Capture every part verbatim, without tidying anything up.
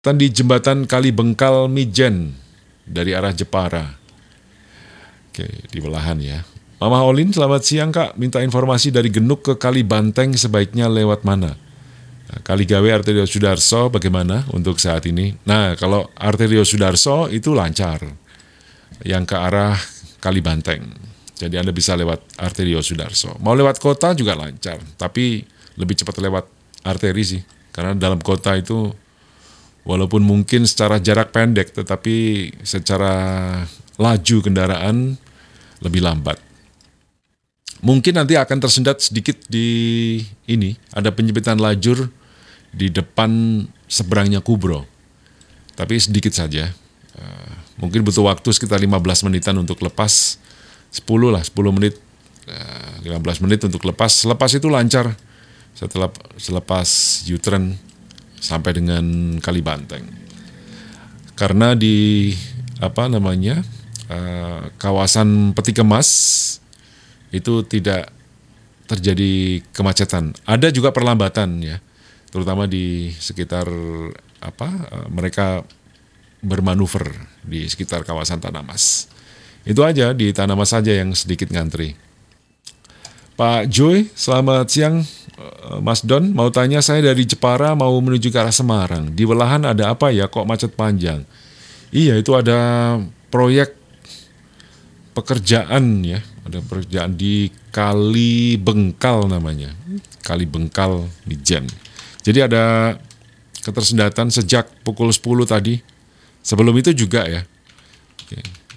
di jembatan Kali Bengkal Mijen dari arah Jepara. Oke, di Belahan ya. Mama Olin, selamat siang Kak. Minta informasi dari Genuk ke Kali Banteng sebaiknya lewat mana? Nah, Kali Gawe Arterio Sudarso bagaimana untuk saat ini? Nah, kalau Arterio Sudarso itu lancar. Yang ke arah Kali Banteng. Jadi Anda bisa lewat Arterio Sudarso. Mau lewat kota juga lancar. Tapi lebih cepat lewat arteri sih. Karena dalam kota itu walaupun mungkin secara jarak pendek, tetapi secara laju kendaraan lebih lambat. Mungkin nanti akan tersendat sedikit di ini, ada penyempitan lajur di depan seberangnya Kubro. Tapi sedikit saja. Uh, mungkin butuh waktu sekitar lima belas menitan untuk lepas, sepuluh lah, sepuluh menit, uh, lima belas menit untuk lepas. Lepas itu lancar setelah selepas U-turn sampai dengan Kali Banteng. Karena di apa namanya uh, kawasan Peti Kemas itu tidak terjadi kemacetan. Ada juga perlambatan ya, terutama di sekitar apa uh, mereka bermanuver di sekitar kawasan Tanah Mas. Itu aja, di Tanah Mas saja yang sedikit ngantri. Pak Joy, selamat siang. Mas Don, mau tanya, saya dari Jepara mau menuju ke arah Semarang. Di Belahan ada apa ya, kok macet panjang? Iya, itu ada proyek pekerjaan ya, ada pekerjaan di Kali Bengkal namanya, Kali Bengkal Mijen. Jadi ada ketersendatan sejak pukul sepuluh tadi. Sebelum itu juga ya. Oke.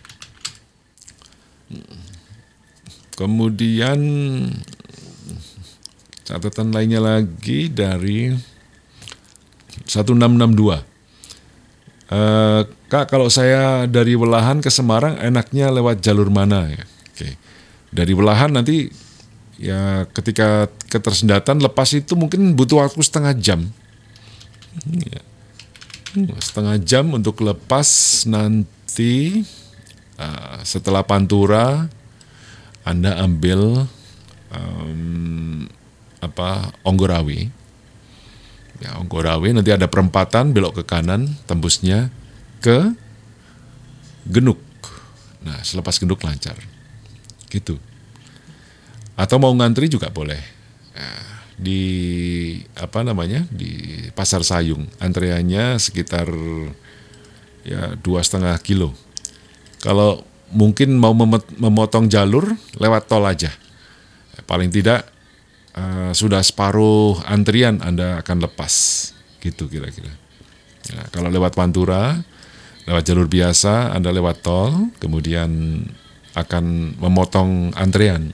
Kemudian catatan lainnya lagi dari satu enam enam dua. Uh, Kak, kalau saya dari Belahan ke Semarang enaknya lewat jalur mana ya? Oke. Dari Belahan nanti ya ketika ketersendatan lepas itu mungkin butuh waktu setengah jam. Ya. Setengah jam untuk lepas nanti uh, setelah Pantura Anda ambil um, apa Onggorawe. Ya, Onggorawe nanti ada perempatan belok ke kanan, tembusnya ke Genuk. Nah, selepas Genuk lancar. Gitu. Atau mau ngantri juga boleh. Nah, di apa namanya? Di Pasar Sayung. Antreannya sekitar ya dua setengah kilo. Kalau mungkin mau memotong jalur lewat tol aja. Paling tidak Uh, sudah separuh antrian Anda akan lepas, gitu kira-kira. Nah, kalau lewat Pantura, lewat jalur biasa, Anda lewat tol, kemudian akan memotong antrian.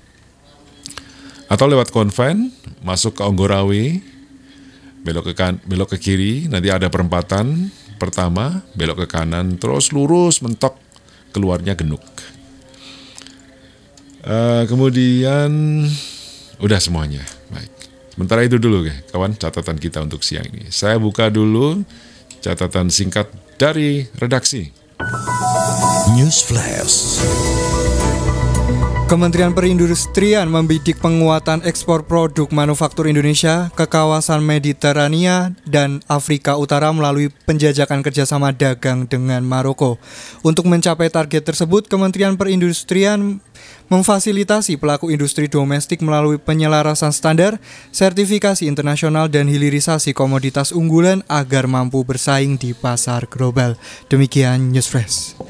Atau lewat konven, masuk ke Onggorawe, belok ke kan, belok ke kiri, nanti ada perempatan pertama, belok ke kanan, terus lurus mentok keluarnya Genuk. Uh, kemudian udah semuanya, baik. Sementara itu dulu ya, kawan, catatan kita untuk siang ini. Saya buka dulu catatan singkat dari redaksi. News Flash. Kementerian Perindustrian membidik penguatan ekspor produk manufaktur Indonesia ke kawasan Mediterania dan Afrika Utara melalui penjajakan kerjasama dagang dengan Maroko. Untuk mencapai target tersebut, Kementerian Perindustrian memfasilitasi pelaku industri domestik melalui penyelarasan standar, sertifikasi internasional, dan hilirisasi komoditas unggulan agar mampu bersaing di pasar global. Demikian News Flash.